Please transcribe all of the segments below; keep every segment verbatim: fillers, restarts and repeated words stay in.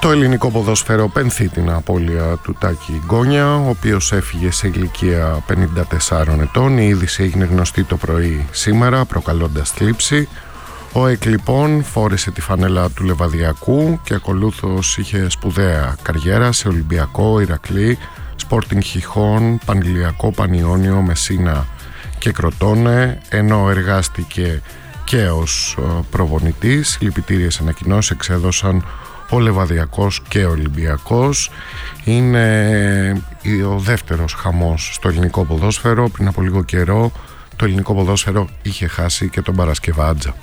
Το ελληνικό ποδόσφαιρο πενθεί την απώλεια του Τάκη Γκόνια, ο οποίος έφυγε σε ηλικία πενήντα τεσσάρων ετών. Η είδηση έγινε γνωστή το πρωί σήμερα, προκαλώντας θλίψη. Ο ΕΚ λοιπόν φόρεσε τη φανέλα του Λεβαδιακού και ακολούθως είχε σπουδαία καριέρα σε Ολυμπιακό, Ηρακλή, Sporting Χιχών, Πανηλιακό, Πανιόνιο, Μεσίνα και Κροτώνε, ενώ εργάστηκε και ως προπονητής. Λυπητήριες ανακοινώσεις εξέδωσαν ο Λεβαδιακός και ο Ολυμπιακός. Είναι ο δεύτερος χαμός στο ελληνικό ποδόσφαιρο. Πριν από λίγο καιρό το ελληνικό ποδόσφαιρο είχε χάσει και τον Παρασκευάτζα.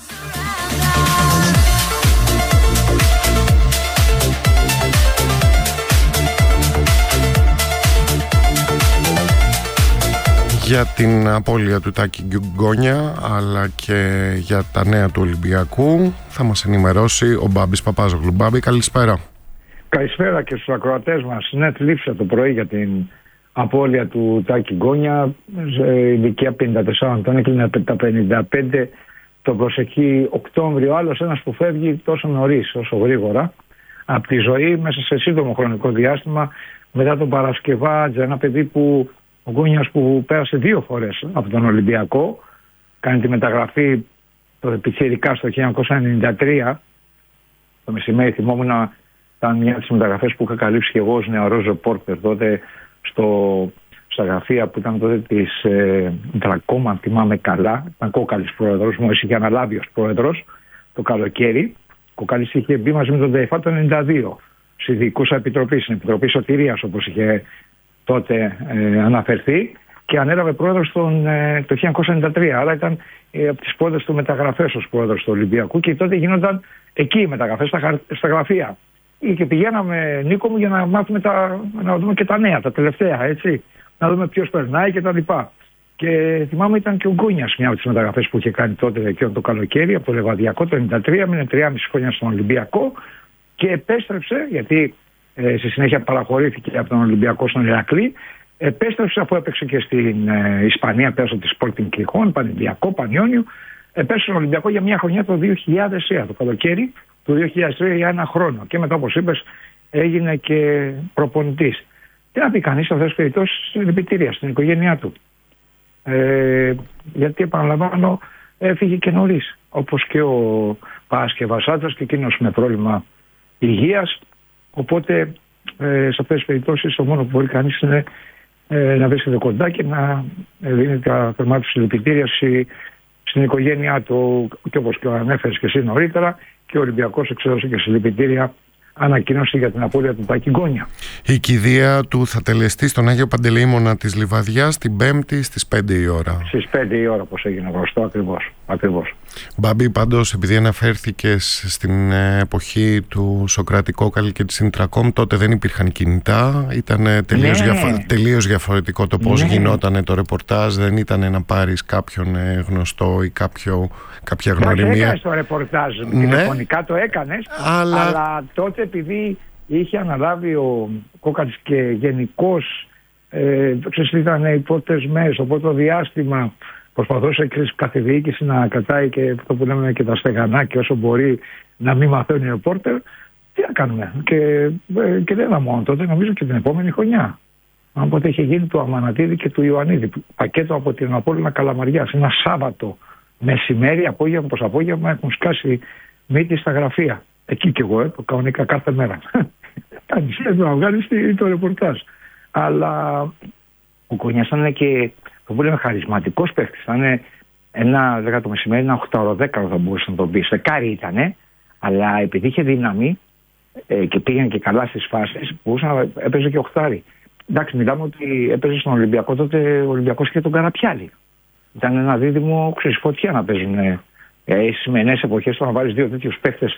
Για την απώλεια του Τάκη Γκόνια αλλά και για τα νέα του Ολυμπιακού θα μας ενημερώσει ο Μπάμπης Παπάζογλου. Μπάμπη, καλησπέρα. Καλησπέρα και στους ακροατές μας. Ναι, θλίψα το πρωί για την απώλεια του Τάκη Γκόνια. Σε ηλικία πενήντα τεσσάρων ετών, έκλεινε τα πενήντα πέντε το προσεχή Οκτώβριο. Άλλος ένας που φεύγει τόσο νωρίς, όσο γρήγορα από τη ζωή μέσα σε σύντομο χρονικό διάστημα μετά τον Παρασκευάτζα. Ένα παιδί που ο Γκόνιας που πέρασε δύο φορές από τον Ολυμπιακό, κάνει τη μεταγραφή το πιτσιρικά στο χίλια εννιακόσια ενενήντα τρία. Το μεσημέρι θυμόμουν, ήταν μια από τις μεταγραφές που είχα καλύψει και εγώ ως νεαρός ρεπόρτερ τότε στο, στα γραφεία που ήταν τότε της ε, Δρακόμα, θυμάμαι καλά. Ήταν Κόκαλης πρόεδρος, μου είχε αναλάβει ως πρόεδρος το καλοκαίρι. Κόκαλης είχε μπει μαζί με τον ΤΕΙΦΑ το ενενήντα δύο στη διοικούσα επιτροπή, στην Επιτροπή Σωτηρίας όπως είχε τότε ε, αναφερθεί, και ανέλαβε πρόεδρος τον, ε, το χίλια εννιακόσια ενενήντα τρία. Άρα ήταν ε, από τις πρώτες του μεταγραφές ως πρόεδρος του Ολυμπιακού, και τότε γίνονταν εκεί οι μεταγραφές στα, στα γραφεία. Και πηγαίναμε, Νίκο μου, για να μάθουμε τα, να δούμε και τα νέα, τα τελευταία, έτσι. Να δούμε ποιος περνάει κτλ. Και, και θυμάμαι ήταν και ο Γκόνιας μια από τις μεταγραφές που είχε κάνει τότε εκείνο το καλοκαίρι από το Λεβαδιακό το ενενήντα τρία, μείνε τρία και μισό χρόνια στον Ολυμπιακό και επέστρεψε, γιατί Ε, στη συνέχεια παραχωρήθηκε από τον Ολυμπιακό στον Ηρακλή. Επέστρεψε αφού έπαιξε και στην ε, Ισπανία, πέρασε τη Sporting Χιχών, Πανηλιακό, Πανιόνιο. Επέστρεψε στον Ολυμπιακό για μια χρονιά το δύο χιλιάδες ένα, το καλοκαίρι του δύο χιλιάδες τρία, για ένα χρόνο. Και μετά, όπως είπες, έγινε και προπονητής. Τι να πει κανείς σε αυτές τις περιπτώσεις, συλληπιτήρια στην οικογένειά του. Ε, γιατί, επαναλαμβάνω, έφυγε και νωρίς. Όπως και ο Παρασκευασάτας, και εκείνος με πρόβλημα υγείας. Οπότε ε, σε αυτές τις περιπτώσεις το μόνο που μπορεί κανείς είναι ε, να βρίσκεται κοντά και να ε, δίνει τα θερμά του συλληπιτήρια στην οικογένειά του, και όπως και ανέφερες και εσύ νωρίτερα, και ο Ολυμπιακός εξέδωσε και συλληπιτήρια ανακοίνωση για την απώλεια του Τάκη Γκόνια. Η κηδεία του θα τελεστεί στον Άγιο Παντελεήμονα της Λιβαδιάς την Πέμπτη στις πέντε η ώρα. Στις πέντε η ώρα, όπως έγινε γνωστό, ακριβώς. ακριβώς. Μπάμπη, πάντως, επειδή αναφέρθηκες στην εποχή του Σοκράτη-Κόκαλη και της Ιντρακόμ, τότε δεν υπήρχαν κινητά, ήταν τελείως, ναι. διαφο- τελείως διαφορετικό το πώς ναι. γινόταν το ρεπορτάζ, δεν ήταν να πάρεις κάποιον γνωστό ή κάποιο, κάποια γνωριμία. Δεν έκανες το ρεπορτάζ, ναι. τηλεφωνικά το έκανες, αλλά... αλλά τότε επειδή είχε αναλάβει ο Κόκαλης και γενικώς ε, ξέρεις, ήταν οι πρώτες μέρες, το πρώτο διάστημα προσπαθούσε κάθε διοίκηση να κρατάει και αυτό που λέμε και τα στεγανά και όσο μπορεί να μην μαθαίνει ο ρεπόρτερ. Τι να κάνουμε. Και, ε, και δεν ήταν μόνο τότε, νομίζω και την επόμενη χρονιά. Αν ποτέ είχε γίνει του Αμανατίδη και του Ιωαννίδη, πακέτο από την Απόλλωνα Καλαμαριάς. Ένα Σάββατο μεσημέρι, απόγευμα προς απόγευμα, έχουν σκάσει μύτη στα γραφεία. Εκεί κι εγώ, ε, το κανονικά κάθε μέρα. Κάνεις να βγάλεις το ρεπορτάζ. Αλλά ο Γκόνιας ήταν και, το που λέμε, χαρισματικός παίχτης. Ήταν ένα, λέγα το μεσημέρι, ένα οχτάωρο-δέκαωρο θα μπορούσε να τον πει. Στεκάρι ήτανε, αλλά επειδή είχε δύναμη ε, και πήγαινε και καλά στις φάσεις, μπορούσε να έπαιζε και οχτάρι. Εντάξει, μιλάμε ότι έπαιζε στον Ολυμπιακό τότε, ο Ολυμπιακός και τον Καραπιάλη. Ήταν ένα δίδυμο, ξέρεις, φωτιά να παίζουν. Ε, στις σημερινές εποχές, το να βάλεις δύο τέτοιους παίχτες